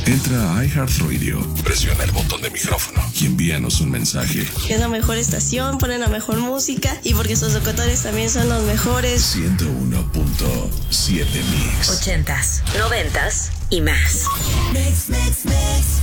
Entra a iHeartRadio, presiona el botón de micrófono y envíanos un mensaje. Es la mejor estación, ponen la mejor música y porque sus locutores también son los mejores. 101.7 Mix. 80s, 90s y más. Mix.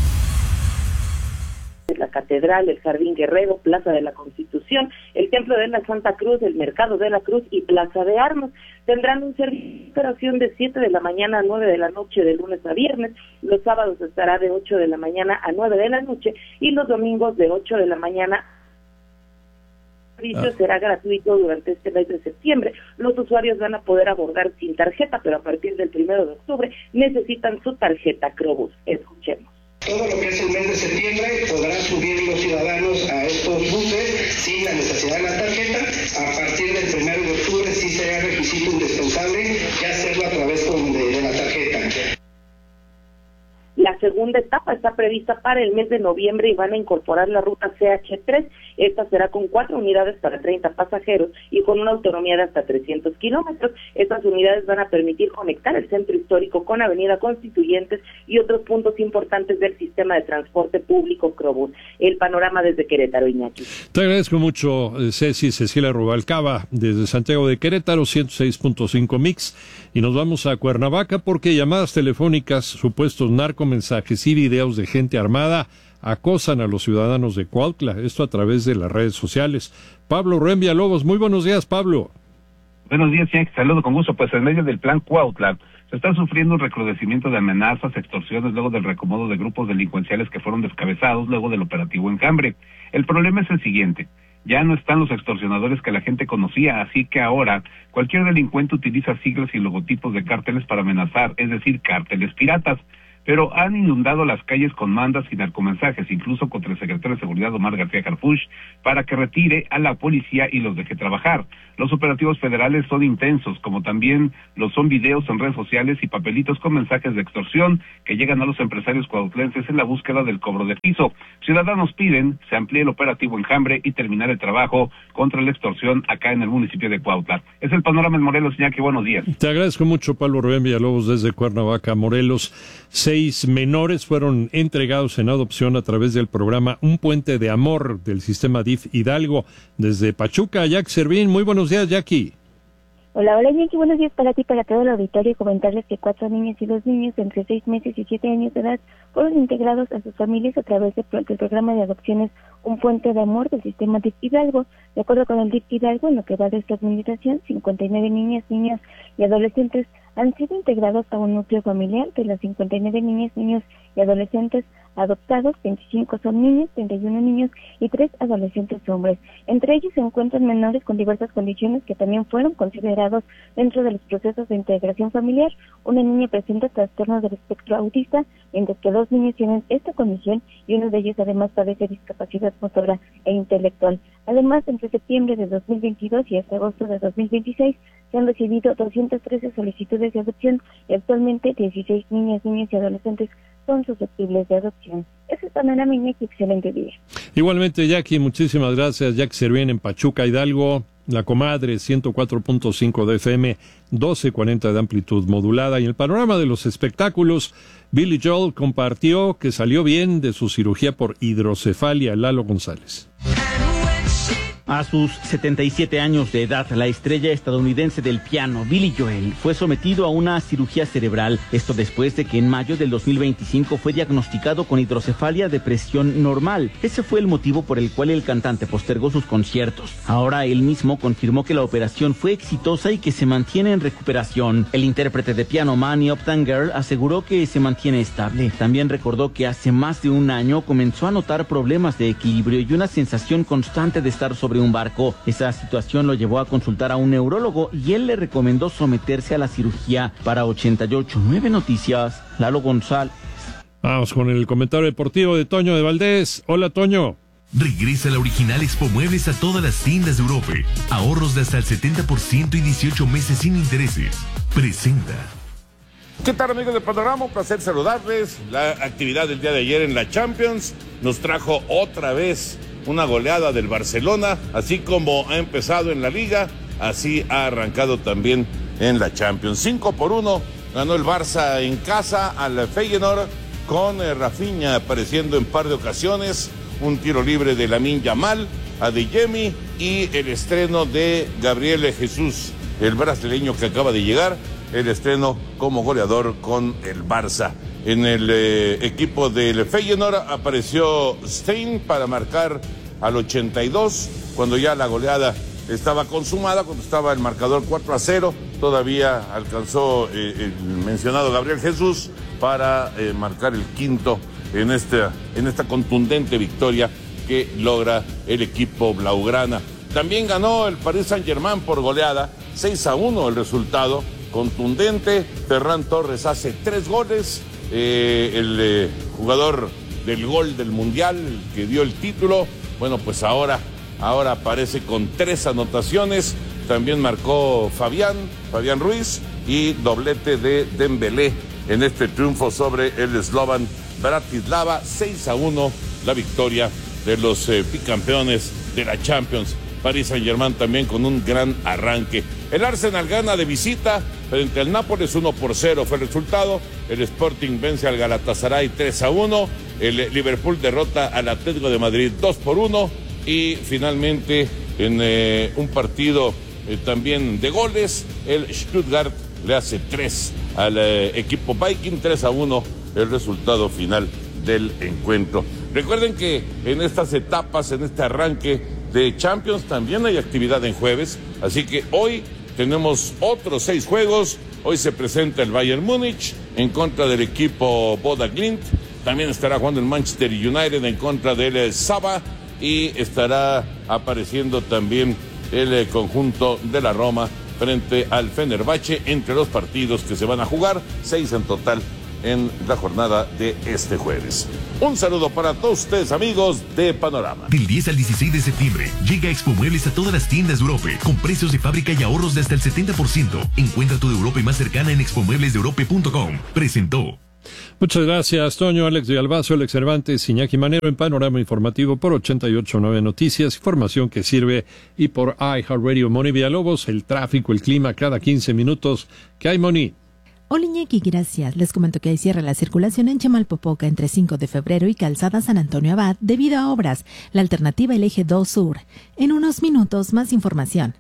La Catedral, el Jardín Guerrero, Plaza de la Constitución, el Templo de la Santa Cruz, el Mercado de la Cruz y Plaza de Armas. Tendrán un servicio de operación de 7 de la mañana a 9 de la noche de lunes a viernes. Los sábados estará de 8 de la mañana a 9 de la noche y los domingos de 8 de la mañana. El servicio será gratuito durante este mes de septiembre. Los usuarios van a poder abordar sin tarjeta, pero a partir del 1 de octubre necesitan su tarjeta Crobús. Escuchemos. Todo lo que es el mes de septiembre podrán subir los ciudadanos a estos buses sin la necesidad de la tarjeta. A partir del 1 de octubre sí será requisito indispensable ya hacerlo a través de la tarjeta. La segunda etapa está prevista para el mes de noviembre y van a incorporar la ruta CH3. Esta será con 4 unidades para 30 pasajeros y con una autonomía de hasta 300 kilómetros. Estas unidades van a permitir conectar el centro histórico con Avenida Constituyentes y otros puntos importantes del sistema de transporte público Crobús. El panorama desde Querétaro, Iñaki. Te agradezco mucho, Cecilia Rubalcaba, desde Santiago de Querétaro, 106.5 Mix. Y nos vamos a Cuernavaca porque llamadas telefónicas, supuestos narcomensajes y videos de gente armada acosan a los ciudadanos de Cuautla, esto a través de las redes sociales. Pablo Rubén Villalobos, muy buenos días, Pablo. Buenos días, Jack, saludo con gusto. Pues en medio del plan Cuautla se está sufriendo un recrudecimiento de amenazas, extorsiones, luego del reacomodo de grupos delincuenciales que fueron descabezados luego del operativo Enjambre. El problema es el siguiente: ya no están los extorsionadores que la gente conocía, así que ahora cualquier delincuente utiliza siglas y logotipos de cárteles para amenazar, es decir, cárteles piratas. Pero han inundado las calles con mandas y narcomensajes, incluso contra el secretario de Seguridad Omar García Harfuch, para que retire a la policía y los deje trabajar. Los operativos federales son intensos, como también lo son videos en redes sociales y papelitos con mensajes de extorsión que llegan a los empresarios cuautlenses en la búsqueda del cobro de piso. Ciudadanos piden se amplíe el operativo Enjambre y terminar el trabajo contra la extorsión acá en el municipio de Cuautla. Es el panorama en Morelos, Iñaki, buenos días. Te agradezco mucho, Pablo Rubén Villalobos, desde Cuernavaca, Morelos. 6 menores fueron entregados en adopción a través del programa Un Puente de Amor del sistema DIF Hidalgo. Desde Pachuca, Jackie Servín, muy buenos días, Jackie. Hola, Jackie, buenos días para ti y para todo el auditorio. Comentarles que 4 niñas y 2 niños entre 6 meses y 7 años de edad fueron integrados a sus familias a través del programa de adopciones Un Puente de Amor del sistema DIF Hidalgo. De acuerdo con el DIF Hidalgo, en lo que va de esta administración, 59 niñas y adolescentes han sido integrados a un núcleo familiar. De las 59 niñas, niños y adolescentes adoptados, 25 son niñas, 31 niños y 3 adolescentes hombres. Entre ellos se encuentran menores con diversas condiciones que también fueron considerados dentro de los procesos de integración familiar. Una niña presenta trastorno del espectro autista, mientras que 2 niños tienen esta condición y uno de ellos además padece discapacidad motora e intelectual. Además, entre septiembre de 2022 y hasta agosto de 2026 se han recibido 213 solicitudes de adopción y actualmente 16 niñas, niños y adolescentes son susceptibles de adopción. Ese es panorama, Iñaki, excelente día. Igualmente, Jackie, muchísimas gracias. Jackie Servín en Pachuca, Hidalgo, La Comadre, 104.5 de FM, 1240 de amplitud modulada. Y en el panorama de los espectáculos, Billy Joel compartió que salió bien de su cirugía por hidrocefalia. Lalo González. A sus 77 años de edad, la estrella estadounidense del piano, Billy Joel, fue sometido a una cirugía cerebral. Esto después de que en mayo del 2025 fue diagnosticado con hidrocefalia de presión normal. Ese fue el motivo por el cual el cantante postergó sus conciertos. Ahora él mismo confirmó que la operación fue exitosa y que se mantiene en recuperación. El intérprete de piano Manny Upton Girl aseguró que se mantiene estable. También recordó que hace más de un año comenzó a notar problemas de equilibrio y una sensación constante de estar sobre un barco. Esa situación lo llevó a consultar a un neurólogo y él le recomendó someterse a la cirugía. Para 88.9 Noticias, Lalo González. Vamos con el comentario deportivo de Toño de Valdés. Hola, Toño. Regresa la original Expo Muebles a todas las tiendas de Europa. Ahorros de hasta el 70% y 18 meses sin intereses. Presenta. ¿Qué tal, amigos de Panorama? Un placer saludarles. La actividad del día de ayer en la Champions nos trajo otra vez una goleada del Barcelona, así como ha empezado en la Liga, así ha arrancado también en la Champions. 5-1 ganó el Barça en casa al Feyenoord con Rafinha apareciendo en par de ocasiones, un tiro libre de Lamine Yamal, Adeyemi y el estreno de Gabriel Jesús, el brasileño que acaba de llegar, el estreno como goleador con el Barça. En el equipo del Feyenoord apareció Stein para marcar al 82, cuando ya la goleada estaba consumada, cuando estaba el marcador 4-0, todavía alcanzó el mencionado Gabriel Jesús para marcar el quinto en esta contundente victoria que logra el equipo blaugrana. También ganó el Paris Saint-Germain por goleada, 6-1 el resultado, contundente. Ferran Torres hace 3 goles, el jugador del gol del Mundial, que dio el título, bueno, pues ahora aparece con 3 anotaciones. También marcó Fabián Ruiz y doblete de Dembélé en este triunfo sobre el Slovan Bratislava. 6-1 la victoria de los bicampeones de la Champions. Paris Saint-Germain también con un gran arranque. El Arsenal gana de visita frente al Nápoles, 1-0 fue el resultado. El Sporting vence al Galatasaray 3-1. El Liverpool derrota al Atlético de Madrid 2-1. Y finalmente en un partido también de goles, el Stuttgart le hace 3 al equipo Viking, 3-1 el resultado final del encuentro. Recuerden que en estas etapas, en este arranque de Champions, también hay actividad en jueves, así que hoy tenemos otros 6 juegos. Hoy se presenta el Bayern Múnich en contra del equipo Boda Glimt, también estará jugando el Manchester United en contra del Saba, y estará apareciendo también el conjunto de la Roma frente al Fenerbahce entre los partidos que se van a jugar, 6 en total en la jornada de este jueves. Un saludo para todos ustedes, amigos de Panorama. Del 10 al 16 de septiembre, llega Expo Muebles a todas las tiendas de Europe, con precios de fábrica y ahorros de hasta el 70%. Encuentra tu de Europe más cercana en expomueblesdeeurope.com. Presentó. Muchas gracias, Toño, Alex de Albazo, Alex Cervantes, Iñaki Manero en Panorama Informativo por 88.9 Noticias, información que sirve, y por iHeartRadio. Moni Villalobos, el tráfico, el clima cada 15 minutos. ¿Qué hay, Moni? Hola, Iñaki, gracias. Les comento que hay cierre la circulación en Chamalpopoca entre 5 de febrero y Calzada San Antonio Abad debido a obras. La alternativa, el eje 2 Sur. En unos minutos, más información.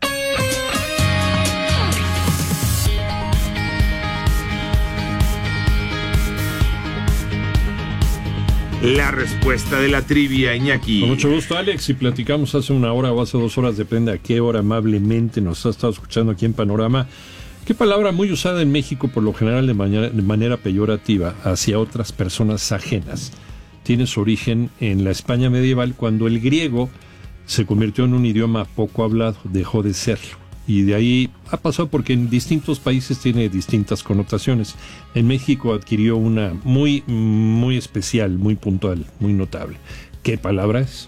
La respuesta de la trivia, Iñaki. Con mucho gusto, Alex. Si platicamos hace 1 hora o hace 2 horas, depende a qué hora amablemente nos ha estado escuchando aquí en Panorama. ¿Qué palabra muy usada en México por lo general de manera peyorativa hacia otras personas ajenas tiene su origen en la España medieval, cuando el griego se convirtió en un idioma poco hablado, dejó de serlo? Y de ahí ha pasado porque en distintos países tiene distintas connotaciones. En México adquirió una muy, muy especial, muy puntual, muy notable. ¿Qué palabra es?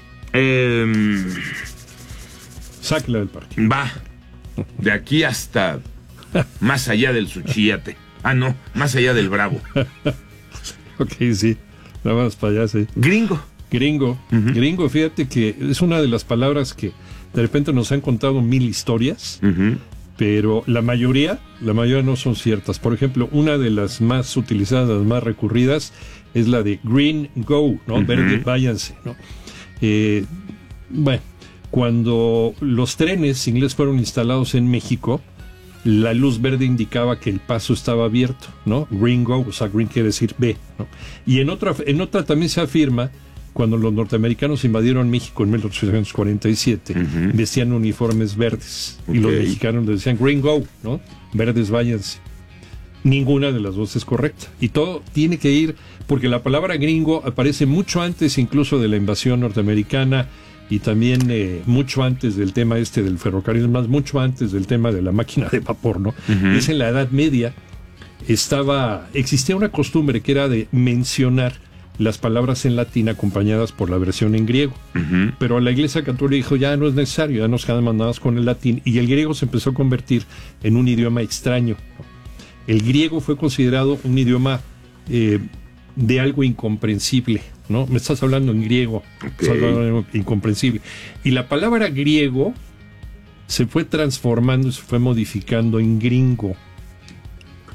Sáquela del parque. Va. De aquí hasta más allá del Suchiate. Ah, no, más allá del Bravo. Ok, sí. Nada más para allá, sí. Gringo. Uh-huh. Gringo, fíjate que es una de las palabras que de repente nos han contado 1000 historias, uh-huh, pero la mayoría no son ciertas. Por ejemplo, una de las más utilizadas, las más recurridas, es la de green go, ¿no? Uh-huh. Verde, váyanse, ¿no? Bueno, cuando los trenes ingleses fueron instalados en México, la luz verde indicaba que el paso estaba abierto, ¿no? Green go, o sea, green quiere decir ve, ¿no? Y en otra también se afirma, cuando los norteamericanos invadieron México en 1847, uh-huh, vestían uniformes verdes, okay, y los mexicanos les decían green go, ¿no? Verdes váyanse. Ninguna de las dos es correcta. Y todo tiene que ir, porque la palabra gringo aparece mucho antes incluso de la invasión norteamericana, y también mucho antes del tema del ferrocarril, más mucho antes del tema de la máquina de vapor, ¿no? Uh-huh. Es en la Edad Media. Existía una costumbre que era de mencionar las palabras en latín acompañadas por la versión en griego. Uh-huh. Pero la Iglesia Católica dijo, ya no es necesario, ya nos quedamos mandados con el latín, y el griego se empezó a convertir en un idioma extraño. El griego fue considerado un idioma de algo incomprensible, ¿no? Me estás hablando en griego, okay, estás hablando de algo incomprensible. Y la palabra griego se fue transformando y se fue modificando en gringo.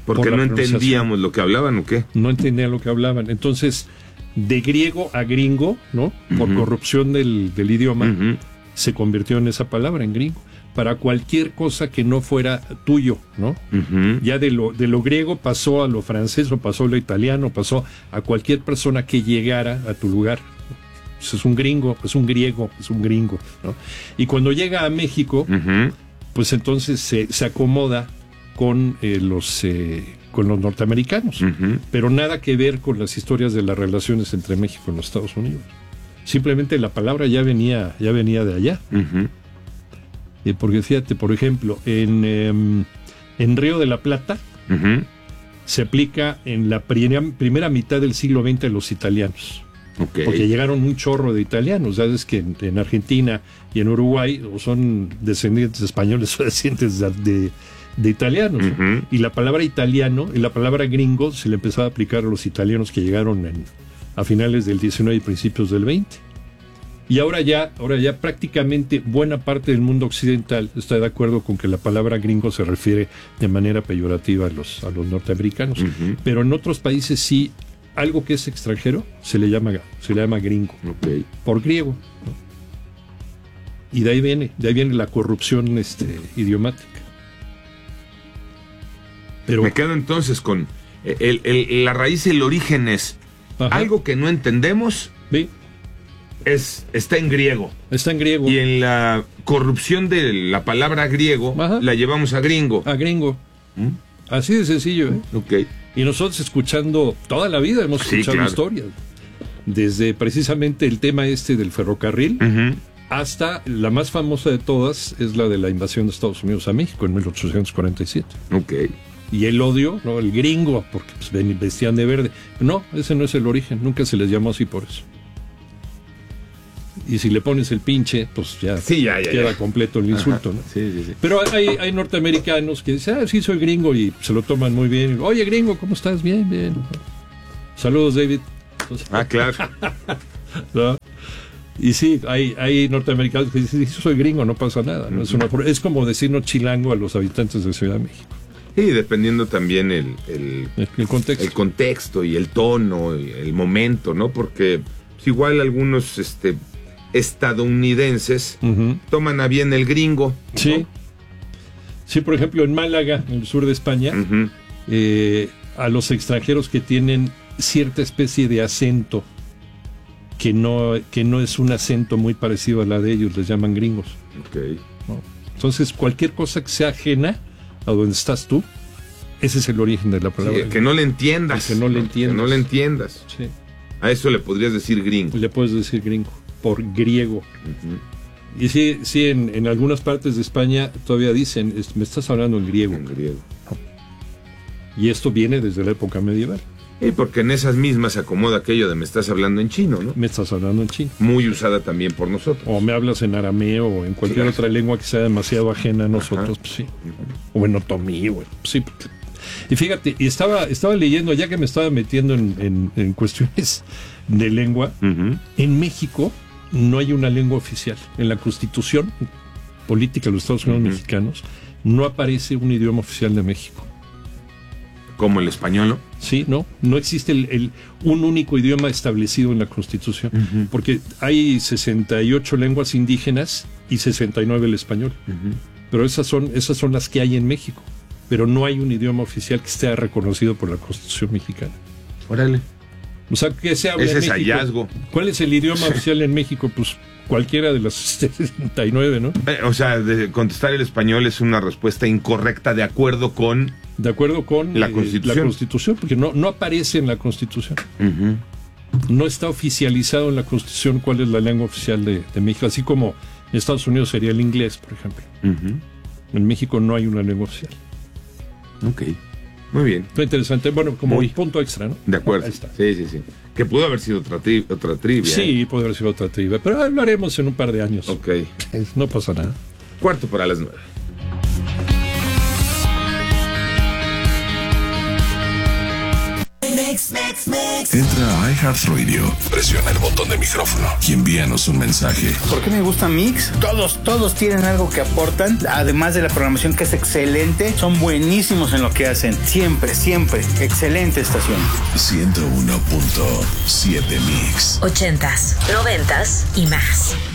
Porque no entendíamos lo que hablaban, ¿o qué? No entendían lo que hablaban. Entonces, de griego a gringo, ¿no? Por corrupción del idioma, se convirtió en esa palabra, en gringo. Para cualquier cosa que no fuera tuyo, ¿no? Ya de lo griego pasó a lo francés, o pasó a lo italiano, pasó a cualquier persona que llegara a tu lugar. Pues es un gringo, es un griego, es un gringo, ¿no? Y cuando llega a México, pues entonces se acomoda con los norteamericanos, pero nada que ver con las historias de las relaciones entre México y los Estados Unidos. Simplemente la palabra ya venía de allá. Porque fíjate, por ejemplo, en Río de la Plata se aplica en la primera mitad del siglo XX a los italianos. Porque llegaron un chorro de italianos. Sabes que en Argentina y en Uruguay son descendientes españoles o descendientes de italianos. Y la palabra italiano y la palabra gringo se le empezó a aplicar a los italianos que llegaron a finales del 19 y principios del 20. Y ahora ya prácticamente buena parte del mundo occidental está de acuerdo con que la palabra gringo se refiere de manera peyorativa a los norteamericanos. Pero en otros países sí, algo que es extranjero se le llama gringo, por griego, ¿no? Y de ahí viene la corrupción idiomática. Pero me quedo entonces con la raíz, el origen es algo que no entendemos. ¿Sí? Está en griego. Está en griego. Y en la corrupción de la palabra griego, la llevamos a gringo. A gringo. Así de sencillo, ¿eh? Y nosotros escuchando, toda la vida hemos escuchado historias. Desde precisamente el tema del ferrocarril, hasta la más famosa de todas, es la de la invasión de Estados Unidos a México en 1847. Y el odio, ¿no? El gringo, porque pues, vestían de verde. No, ese no es el origen, nunca se les llamó así por eso. Y si le pones el pinche, pues ya queda completo el insulto, ¿no? Pero hay norteamericanos que dicen, sí, soy gringo, y se lo toman muy bien. Oye, gringo, ¿cómo estás? Bien, bien. Saludos, David. Entonces, claro. ¿no? Y sí, hay norteamericanos que dicen, soy gringo, no pasa nada, ¿no? Es como decirnos chilango a los habitantes de Ciudad de México. Y dependiendo también el contexto y el tono y el momento, ¿no? Porque pues, igual algunos estadounidenses toman a bien el gringo, ¿no? Sí, por ejemplo, en Málaga, en el sur de España, a los extranjeros que tienen cierta especie de acento que no es un acento muy parecido a la de ellos, les llaman gringos. ¿No? Entonces, cualquier cosa que sea ajena a donde estás tú, ese es el origen de la palabra. Que no le entiendas. Que no le entiendas. Sí. A eso le podrías decir gringo. Le puedes decir gringo, por griego. Y sí, en algunas partes de España todavía dicen, me estás hablando en griego. Y esto viene desde la época medieval. Y porque en esas mismas se acomoda aquello de me estás hablando en chino, ¿no? Me estás hablando en chino. Muy usada también por nosotros. O me hablas en arameo o en cualquier otra lengua que sea demasiado ajena a nosotros, pues sí. O en otomí, pues sí. Y fíjate, estaba leyendo, ya que me estaba metiendo en cuestiones de lengua, en México no hay una lengua oficial. En la Constitución política de los Estados Unidos mexicanos no aparece un idioma oficial de México. ¿Como el español, no? Sí, no existe un único idioma establecido en la Constitución, porque hay 68 lenguas indígenas y 69 el español. Pero esas son las que hay en México, pero no hay un idioma oficial que esté reconocido por la Constitución mexicana. Órale. O sea, ¿qué se habla en México? Ese es hallazgo. ¿Cuál es el idioma oficial en México? Pues cualquiera de las 69, ¿no? O sea, contestar el español es una respuesta incorrecta de acuerdo con la Constitución, porque no aparece en la Constitución. No está oficializado en la Constitución cuál es la lengua oficial de México, así como en Estados Unidos sería el inglés, por ejemplo. En México no hay una lengua oficial. Muy bien. Está interesante. Bueno, como punto extra, ¿no? De acuerdo. Ahí está. Sí. Que pudo haber sido otra trivia. Sí, pudo haber sido otra trivia, pero hablaremos en un par de años. No pasa nada. 8:45. Mix. Entra a iHeartRadio, presiona el botón de micrófono y envíanos un mensaje. ¿Por qué me gusta Mix? Todos tienen algo que aportan, además de la programación que es excelente, son buenísimos en lo que hacen. Siempre, excelente estación. 101.7 Mix. 80s, 90s y más.